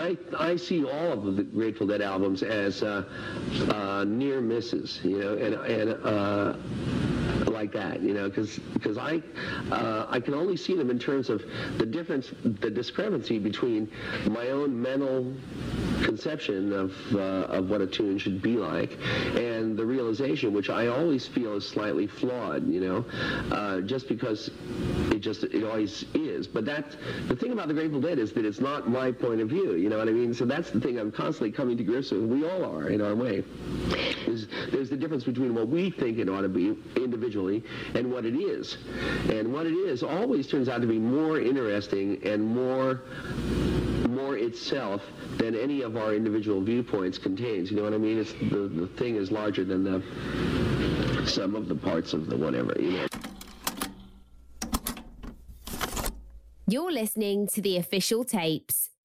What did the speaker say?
I see all of the Grateful Dead albums as near misses, and like that, because I can only see them in terms of the discrepancy between my own mental conception of what a tune should be like and the realization, which I always feel is slightly flawed, just because it always is. But the thing about the Grateful Dead is that it's not my point of view, you know what I mean? So that's the thing I'm constantly coming to grips with. We all are in our way. There's the difference between what we think it ought to be individually and what it is. And what it is always turns out to be more interesting and more itself than any of our individual viewpoints contains. You know what I mean? It's the thing is larger than the sum of the parts of the whatever, You're listening to The Official Tapes.